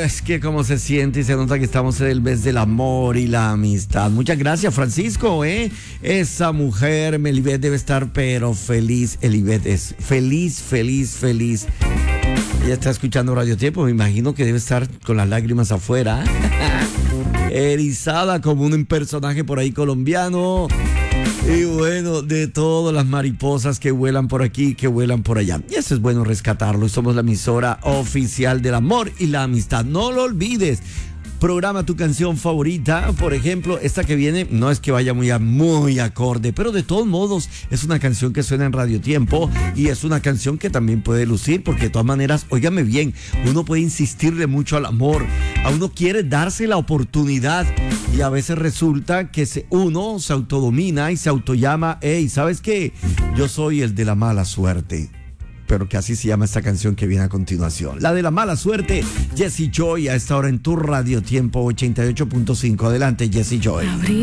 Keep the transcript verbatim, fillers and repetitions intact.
es que cómo se siente y se nota que estamos en el mes del amor y la amistad. Muchas gracias, Francisco, ¿eh? Esa mujer, Melibet, debe estar pero feliz. Elibet es feliz, feliz, feliz. Ella está escuchando Radio Tiempo, me imagino que debe estar con las lágrimas afuera. Erizada como un personaje por ahí colombiano. Y bueno, de todas las mariposas que vuelan por aquí, que vuelan por allá. Y eso es bueno rescatarlo. Somos la emisora oficial del amor y la amistad. No lo olvides. Programa tu canción favorita. Por ejemplo, esta que viene no es que vaya muy, a, muy acorde, pero de todos modos es una canción que suena en Radio Tiempo y es una canción que también puede lucir, porque de todas maneras, óigame bien, uno puede insistirle mucho al amor, a uno quiere darse la oportunidad y a veces resulta que se, uno se autodomina y se autollama, hey, ¿sabes qué? Yo soy el de la mala suerte. Pero que así se llama esta canción que viene a continuación. La de la mala suerte, Jesse Joy, a esta hora en tu Radio Tiempo ochenta y ocho punto cinco. Adelante, Jesse Joy.